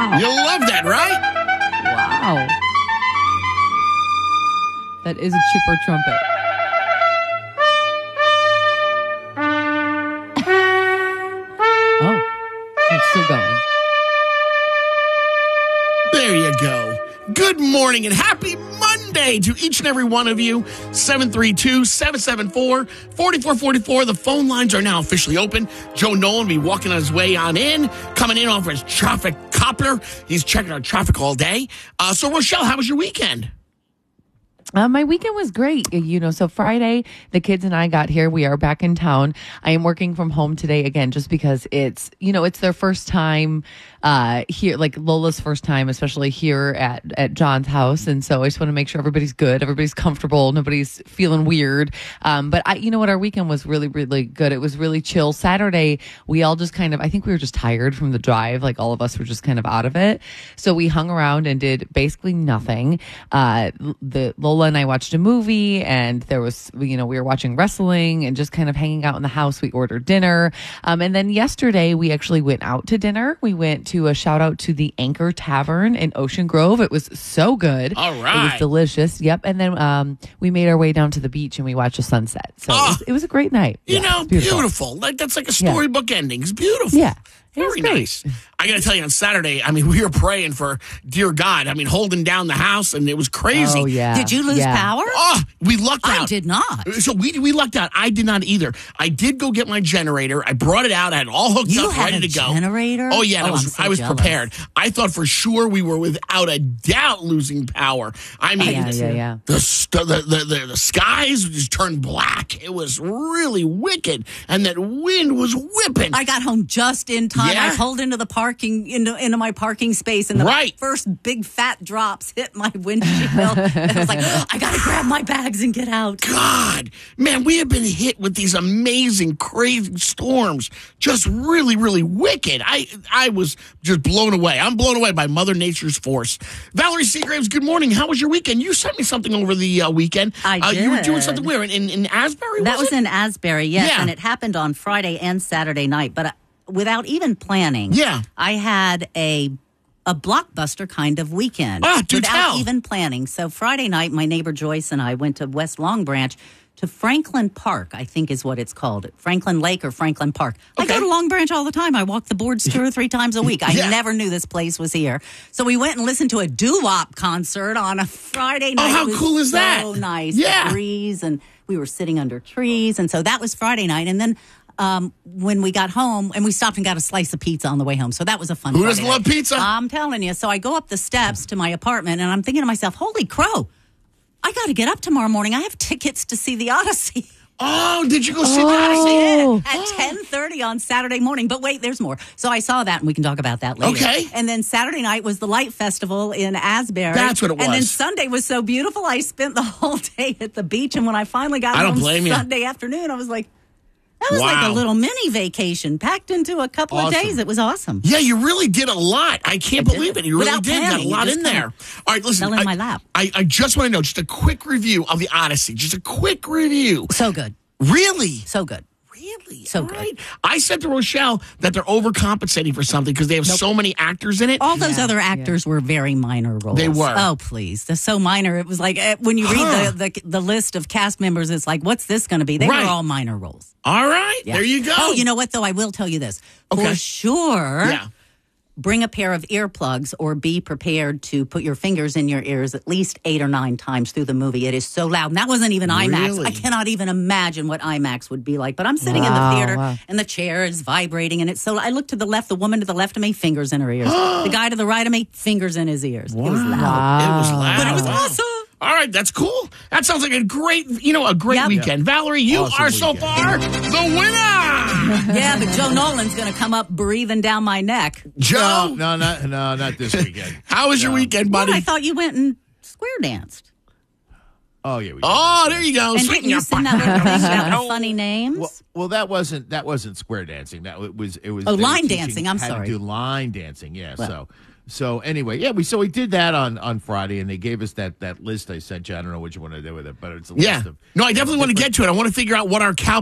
You'll love that, right? Wow. That is a chipper trumpet. Oh, it's still going. There you go. Good morning and happy Monday to each and every one of you. 732-774-4444. The phone lines are now officially open. Joe Nolan will be walking on his way on in, coming in off his traffic coupler. He's checking our traffic all day. So, Rochelle, how was your weekend? My weekend was great. So Friday, the kids and I got here. We are back in town. I am working from home today again, just because it's their first time here, like Lola's first time, especially here at John's house. And so I just want to make sure everybody's good, everybody's comfortable, nobody's feeling weird. But our weekend was really, really good. It was really chill. Saturday, we all just I think we were just tired from the drive. Like all of us were just kind of out of it. So we hung around and did basically nothing. Lola and I watched a movie, and there was, we were watching wrestling and just kind of hanging out in the house. We ordered dinner. And then yesterday we actually went out to dinner. We went to a shout out to the Anchor Tavern in Ocean Grove. It was so good. All right. It was delicious. Yep. And then we made our way down to the beach and we watched a sunset. So it was a great night. Beautiful. Like that's like a storybook ending. It's beautiful. Yeah. Very nice. I got to tell you, on Saturday, we were praying for, dear God, holding down the house, and it was crazy. Oh, yeah. Did you lose power? Oh, we lucked out. I did not. So we lucked out. I did not either. I did go get my generator. I brought it out. I had it all hooked up, ready to go. Generator? Oh, yeah. I was jealous. prepared. I thought for sure we were without a doubt losing power. Yeah. The skies just turned black. It was really wicked, and that wind was whipping. I got home just in time. Yeah. I pulled into my parking space, and the first big fat drops hit my windshield. And I was like, I got to grab my bags and get out. God, man, we have been hit with these amazing, crazy storms. Just really, really wicked. I was just blown away. I'm blown away by Mother Nature's force. Valerie Seagraves, good morning. How was your weekend? You sent me something over the weekend. I did. You were doing something where? In Asbury, That was it? in Asbury, yes. Yeah. And it happened on Friday and Saturday night. But without even planning, I had a blockbuster kind of weekend without even planning. So Friday night, my neighbor Joyce and I went to West Long Branch to Franklin Park, I think is what it's called. Franklin Lake or Franklin Park. Okay. I go to Long Branch all the time. I walk the boards 2 or 3 times a week. I never knew this place was here. So we went and listened to a doo-wop concert on a Friday night. Oh, how cool is that? So nice. Yeah. The breeze, and we were sitting under trees. And so that was Friday night. And then when we got home, and we stopped and got a slice of pizza on the way home. So that was a fun Who doesn't love pizza? I'm telling you. So I go up the steps to my apartment, and I'm thinking to myself, holy crow, I got to get up tomorrow morning. I have tickets to see the Odyssey. Oh, did you go see the Odyssey? At 10:30 on Saturday morning. But wait, there's more. So I saw that, and we can talk about that later. Okay. And then Saturday night was the Light Festival in Asbury. That's what it was. And then Sunday was so beautiful. I spent the whole day at the beach, and when I finally got home Sunday afternoon, I was like, that was like a little mini vacation packed into a couple of days. It was awesome. Yeah, you really did a lot. I can't believe it. You really did. Got a lot in there. All right, listen. Fell in my lap. I just want to know, just a quick review of the Odyssey. Just a quick review. So good. Really? So good. Really? So All good. right. I said to Rochelle that they're overcompensating for something because they have so many actors in it. All those other actors were very minor roles. They were. Oh, please. They're so minor. It was like when you read the list of cast members, it's like, what's this going to be? They were all minor roles. All right. Yeah. There you go. Oh, you know what, though? I will tell you this. Okay. For sure. Yeah. Bring a pair of earplugs, or be prepared to put your fingers in your ears at least 8 or 9 times through the movie. It is so loud. And that wasn't even IMAX. Really? I cannot even imagine what IMAX would be like. But I'm sitting in the theater, and the chair is vibrating. And it's so, I look to the left, the woman to the left of me, fingers in her ears. The guy to the right of me, fingers in his ears. Wow. It was loud. It was loud. But it was awesome. All right, that's cool. That sounds like a great weekend. Valerie, you are so far the winner. Yeah, but Joe Nolan's going to come up breathing down my neck. Joe, no, not this weekend. How was your weekend, buddy? Well, I thought you went and square danced. Oh yeah. There you go. And didn't you send that little thing about funny names? Well, that wasn't square dancing. That it was. Line dancing. I'm sorry. To do line dancing. Yeah. Well. So anyway, yeah, we did that on Friday, and they gave us that list I sent you. I don't know what you want to do with it, but it's a list of. No, I definitely want to get to it. I want to figure out what our cowboy